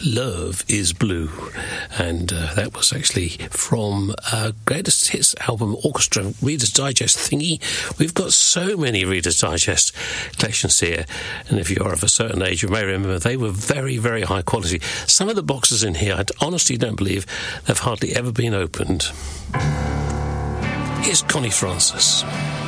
Love is Blue, and that was actually from Greatest Hits album Orchestra Reader's Digest thingy. We've got so many Reader's Digest collections here, and if you're of a certain age you may remember they were very, very high quality. Some of the boxes in here I honestly don't believe they've hardly ever been opened. Here's Connie Francis.